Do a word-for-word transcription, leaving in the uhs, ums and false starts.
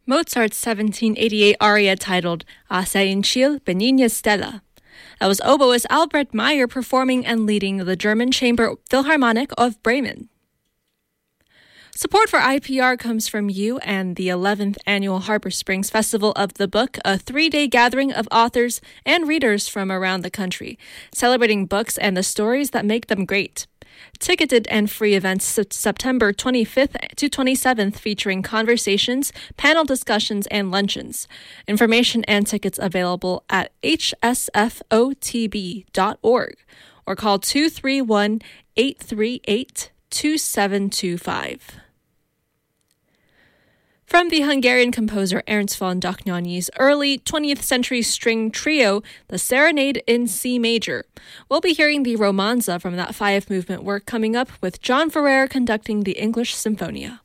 Mozart's seventeen eighty-eight aria titled A se in ciel benigne stella. That was oboist Albrecht Meyer performing and leading the German Chamber Philharmonic of Bremen. Support for I P R comes from you and the eleventh Annual Harbor Springs Festival of the Book, a three-day gathering of authors and readers from around the country, celebrating books and the stories that make them great. Ticketed and free events September twenty-fifth to twenty-seventh featuring conversations, panel discussions, and luncheons. Information and tickets available at h s f o t b dot org or call two three one, eight three eight, two seven two five. From the Hungarian composer Ernst von Dohnányi's early twentieth century string trio, the Serenade in C Major. We'll be hearing the romanza from that five-movement work coming up with John Ferrer conducting the English Symphonia.